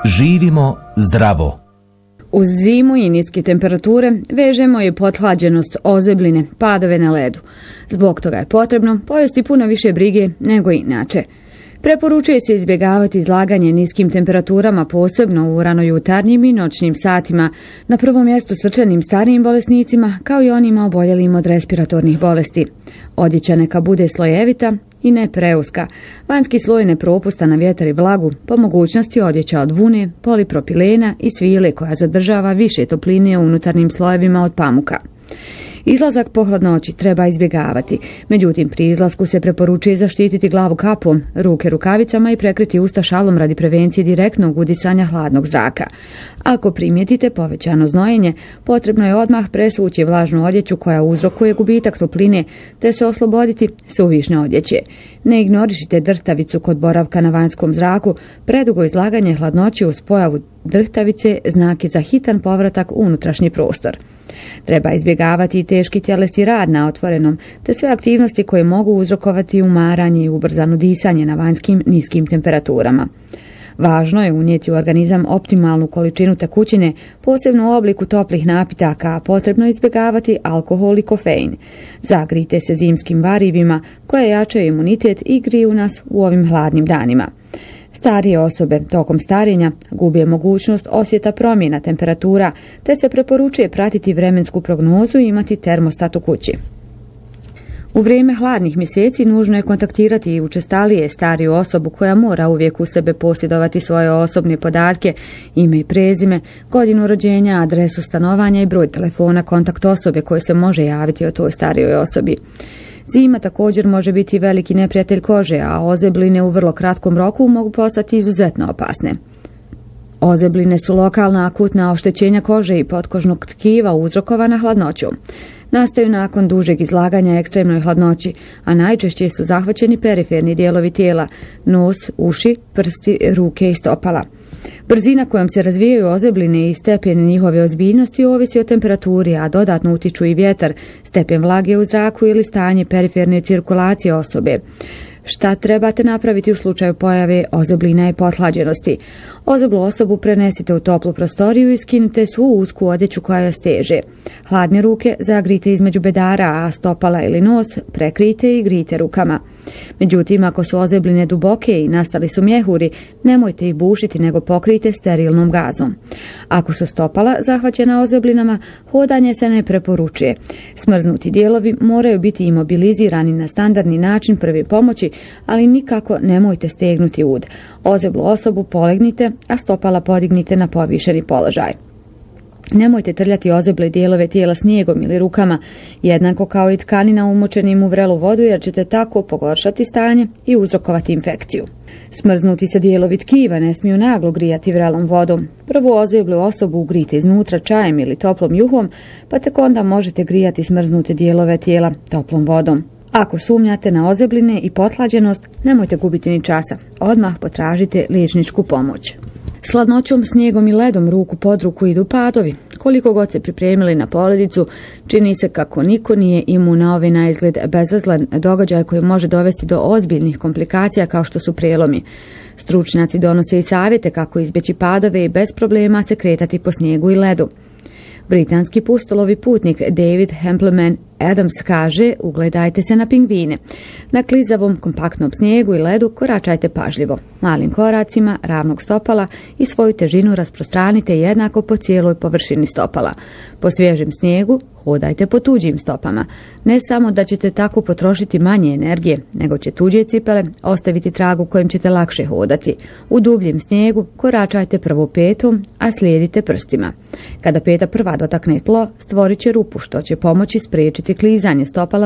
Živimo zdravo. Uz zimu i niske temperature vežemo i pothlađenost ozebline, padove na ledu. Zbog toga je potrebno povesti puno više brige nego inače. Preporučuje se izbjegavati izlaganje niskim temperaturama, posebno u ranojutarnjim i noćnim satima, na prvom mjestu srčanim starijim bolesnicima, kao i onima oboljelim od respiratornih bolesti. Odjeća neka bude slojevita i ne preuska. Vanjski sloj ne propusta na vjetar i vlagu, po mogućnosti odjeća od vune, polipropilena i svile koja zadržava više topline u unutarnjim slojevima od pamuka. Izlazak po hladnoći treba izbjegavati, međutim pri izlasku se preporučuje zaštititi glavu kapom, ruke rukavicama i prekriti usta šalom radi prevencije direktnog udisanja hladnog zraka. Ako primijetite povećano znojenje, potrebno je odmah presvući vlažnu odjeću koja uzrokuje gubitak topline, te se osloboditi suvišne odjeće. Ne ignorišite drhtavicu kod boravka na vanjskom zraku, predugo izlaganje hladnoći uz pojavu drhtavice znak je za hitan povratak u unutrašnji prostor. Treba izbjegavati i teški tjelesni rad na otvorenom, te sve aktivnosti koje mogu uzrokovati umaranje i ubrzano disanje na vanjskim niskim temperaturama. Važno je unijeti u organizam optimalnu količinu tekućine, posebno u obliku toplih napitaka, a potrebno je izbjegavati alkohol i kofein. Zagrijte se zimskim varivima koje jačaju imunitet i griju nas u ovim hladnim danima. Starije osobe tokom starenja gube mogućnost osjeta promjena temperatura, te se preporučuje pratiti vremensku prognozu i imati termostat u kući. U vrijeme hladnih mjeseci nužno je kontaktirati i učestalije stariju osobu koja mora uvijek u sebe posjedovati svoje osobne podatke, ime i prezime, godinu rođenja, adresu stanovanja i broj telefona kontakt osobe koje se može javiti o toj starijoj osobi. Zima također može biti veliki neprijatelj kože, a ozebline u vrlo kratkom roku mogu postati izuzetno opasne. Ozebline su lokalna akutna oštećenja kože i potkožnog tkiva uzrokovana hladnoćom. Nastaju nakon dužeg izlaganja ekstremnoj hladnoći, a najčešće su zahvaćeni periferni dijelovi tijela, nos, uši, prsti, ruke i stopala. Brzina kojom se razvijaju ozebline i stepen njihove ozbiljnosti ovisi o temperaturi, a dodatno utiču i vjetar, stepen vlage u zraku ili stanje periferne cirkulacije osobe. Šta trebate napraviti u slučaju pojave ozeblina i pothlađenosti? Ozeblu osobu prenesite u toplu prostoriju i skinite svu usku odjeću koja je steže. Hladne ruke zagrijte između bedara, a stopala ili nos prekrijte i grijte rukama. Međutim, ako su ozebline duboke i nastali su mjehuri, nemojte ih bušiti nego pokrijte sterilnom gazom. Ako su stopala zahvaćena ozeblinama, hodanje se ne preporučuje. Smrznuti dijelovi moraju biti imobilizirani na standardni način prve pomoći, ali nikako nemojte stegnuti ud. Ozeblu osobu polegnite, a stopala podignite na povišeni položaj. Nemojte trljati ozeble dijelove tijela snijegom ili rukama, jednako kao i tkanina umočenim u vrelu vodu, jer ćete tako pogoršati stanje i uzrokovati infekciju. Smrznuti se dijelovi tkiva ne smiju naglo grijati vrelom vodom. Prvu ozeblu osobu ugrijte iznutra čajem ili toplom juhom, pa tek onda možete grijati smrznute dijelove tijela toplom vodom. Ako sumnjate na ozebline i pothlađenost, nemojte gubiti ni časa. Odmah potražite liječničku pomoć. S hladnoćom, snijegom i ledom ruku pod ruku idu padovi. Koliko god se pripremili na porodicu, čini se kako niko nije imun na ovaj naizgled bezazlen događaj koji može dovesti do ozbiljnih komplikacija kao što su prelomi. Stručnjaci donose i savjete kako izbjeći padove i bez problema se kretati po snijegu i ledu. Britanski pustolovi putnik David Hempleman Adams kaže: ugledajte se na pingvine. Na klizavom, kompaktnom snijegu i ledu koračajte pažljivo, malim koracima, ravnog stopala i svoju težinu rasprostranite jednako po cijeloj površini stopala. Po svježem snijegu hodajte po tuđim stopama. Ne samo da ćete tako potrošiti manje energije, nego će tuđe cipele ostaviti trag u kojem ćete lakše hodati. U dubljem snijegu koračajte prvo petom, a slijedite prstima. Kada peta prva dotakne tlo, stvorit će rupu što će pomoći spriječiti klizanje stopala